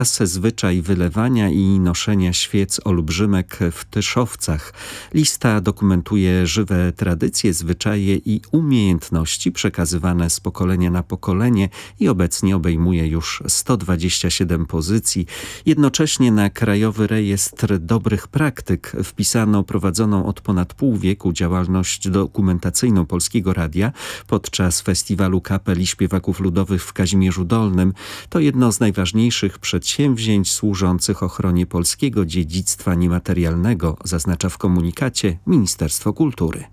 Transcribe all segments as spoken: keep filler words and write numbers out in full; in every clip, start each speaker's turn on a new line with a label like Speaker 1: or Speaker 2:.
Speaker 1: zwyczaj wylewania i noszenia świec olbrzymek w Tyszowcach. Lista dokumentuje żywe tradycje, zwyczaje i umiejętności przekazywane z pokolenia na pokolenie i obecnie obejmuje już sto dwadzieścia siedem pozycji. Jednocześnie na Krajowy Rejestr Dobrych Praktyk wpisano prowadzoną od ponad pół wieku działalność dokumentacyjną Polskiego Radia podczas festiwalu kapel i śpiewaków ludowych w Kazimierzu Dolnym. To jedno z najważniejszych przedsięwzięć służących ochronie polskiego dziedzictwa niematerialnego, zaznacza w komunikacie Ministerstwo Kultury.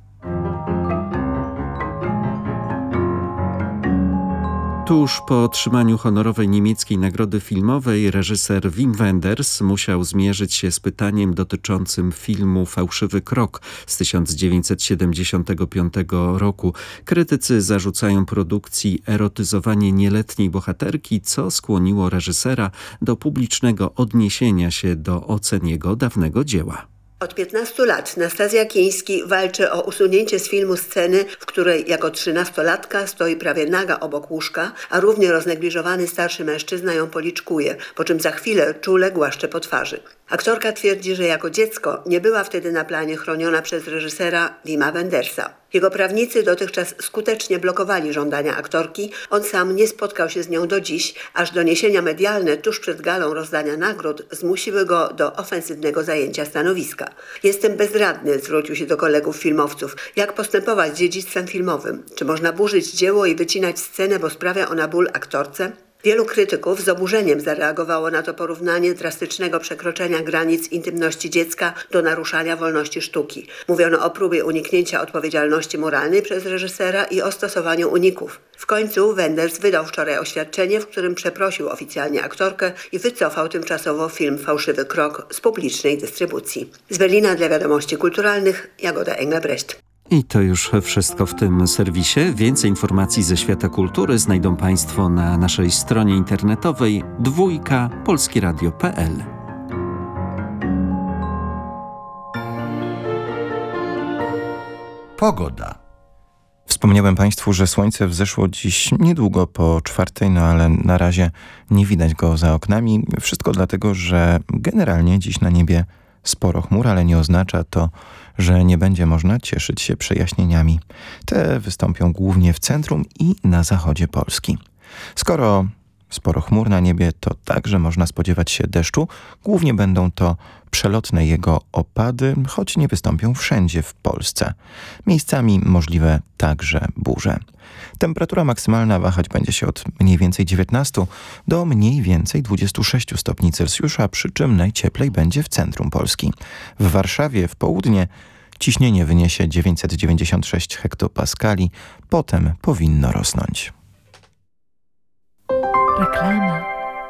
Speaker 1: Tuż po otrzymaniu honorowej niemieckiej nagrody filmowej reżyser Wim Wenders musiał zmierzyć się z pytaniem dotyczącym filmu Fałszywy krok z tysiąc dziewięćset siedemdziesiątego piątego roku. Krytycy zarzucają produkcji erotyzowanie nieletniej bohaterki, co skłoniło reżysera do publicznego odniesienia się do ocen jego dawnego dzieła.
Speaker 2: Od piętnastu lat Nastazja Kiński walczy o usunięcie z filmu sceny, w której jako trzynastolatka stoi prawie naga obok łóżka, a równie roznegliżowany starszy mężczyzna ją policzkuje, po czym za chwilę czule głaszcze po twarzy. Aktorka twierdzi, że jako dziecko nie była wtedy na planie chroniona przez reżysera Wima Wendersa. Jego prawnicy dotychczas skutecznie blokowali żądania aktorki. On sam nie spotkał się z nią do dziś, aż doniesienia medialne tuż przed galą rozdania nagród zmusiły go do ofensywnego zajęcia stanowiska. Jestem bezradny, zwrócił się do kolegów filmowców. Jak postępować z dziedzictwem filmowym? Czy można burzyć dzieło i wycinać scenę, bo sprawia ona ból aktorce? Wielu krytyków z oburzeniem zareagowało na to porównanie drastycznego przekroczenia granic intymności dziecka do naruszania wolności sztuki. Mówiono o próbie uniknięcia odpowiedzialności moralnej przez reżysera i o stosowaniu uników. W końcu Wenders wydał wczoraj oświadczenie, w którym przeprosił oficjalnie aktorkę i wycofał tymczasowo film Fałszywy krok z publicznej dystrybucji. Z Berlina dla Wiadomości Kulturalnych Jagoda Engelbrecht.
Speaker 1: I to już wszystko w tym serwisie. Więcej informacji ze świata kultury znajdą Państwo na naszej stronie internetowej dwójka polskieradio kropka p l.
Speaker 3: Pogoda. Wspomniałem Państwu, że słońce wzeszło dziś niedługo po czwartej, no ale na razie nie widać go za oknami. Wszystko dlatego, że generalnie dziś na niebie sporo chmur, ale nie oznacza to, że nie będzie można cieszyć się przejaśnieniami. Te wystąpią głównie w centrum i na zachodzie Polski. Skoro sporo chmur na niebie, to także można spodziewać się deszczu. Głównie będą to przelotne jego opady, choć nie wystąpią wszędzie w Polsce. Miejscami możliwe także burze. Temperatura maksymalna wahać będzie się od mniej więcej dziewiętnastu do mniej więcej dwudziestu sześciu stopni Celsjusza, przy czym najcieplej będzie w centrum Polski. W Warszawie w południe ciśnienie wyniesie dziewięćset dziewięćdziesiąt sześć hektopaskali, potem powinno rosnąć.
Speaker 4: Reklama.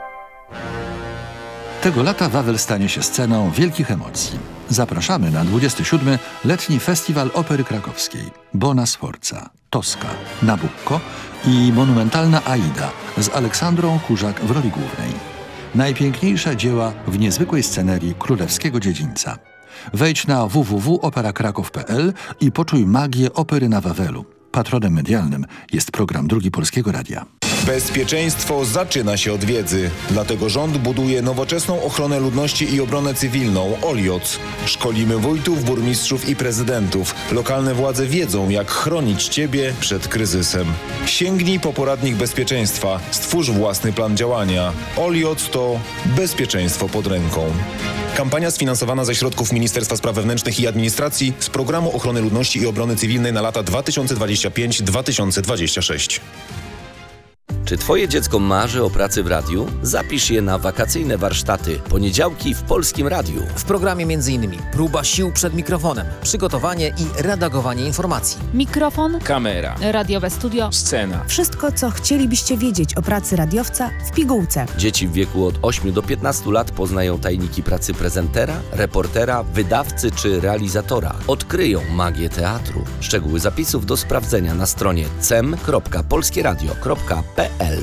Speaker 5: Tego lata Wawel stanie się sceną wielkich emocji. Zapraszamy na dwudziesty siódmy Letni Festiwal Opery Krakowskiej. Bona Sforza, Tosca, Nabucco i monumentalna Aida z Aleksandrą Kurzak w roli głównej. Najpiękniejsze dzieła w niezwykłej scenerii królewskiego dziedzińca. Wejdź na w w w kropka opera kraków kropka p l i poczuj magię opery na Wawelu. Patronem medialnym jest program Drugi Polskiego Radia.
Speaker 6: Bezpieczeństwo zaczyna się od wiedzy. Dlatego rząd buduje nowoczesną ochronę ludności i obronę cywilną O L I O C. Szkolimy wójtów, burmistrzów i prezydentów. Lokalne władze wiedzą, jak chronić Ciebie przed kryzysem. Sięgnij po poradnik bezpieczeństwa. Stwórz własny plan działania. O L I O C to bezpieczeństwo pod ręką. Kampania sfinansowana ze środków Ministerstwa Spraw Wewnętrznych i Administracji z Programu Ochrony Ludności i Obrony Cywilnej na lata dwa tysiące dwudziesty piąty do dwa tysiące dwudziestego szóstego.
Speaker 7: Czy Twoje dziecko marzy o pracy w radiu? Zapisz je na wakacyjne warsztaty poniedziałki w Polskim Radiu.
Speaker 8: W programie m.in. próba sił przed mikrofonem, przygotowanie i redagowanie informacji.
Speaker 9: Mikrofon,
Speaker 10: kamera,
Speaker 9: radiowe studio,
Speaker 10: scena.
Speaker 11: Wszystko, co chcielibyście wiedzieć o pracy radiowca w pigułce.
Speaker 7: Dzieci w wieku od ośmiu do piętnastu lat poznają tajniki pracy prezentera, reportera, wydawcy czy realizatora. Odkryją magię teatru. Szczegóły zapisów do sprawdzenia na stronie cem kropka polskieradio kropka p l.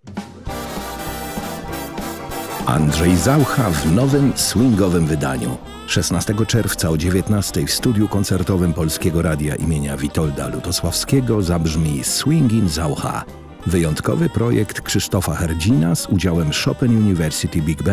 Speaker 12: Andrzej Zaucha w nowym swingowym wydaniu. szesnastego czerwca o dziewiętnastej w studiu koncertowym Polskiego Radia imienia Witolda Lutosławskiego zabrzmi Swingin' Zaucha. Wyjątkowy projekt Krzysztofa Herdzina z udziałem Chopin University Big Band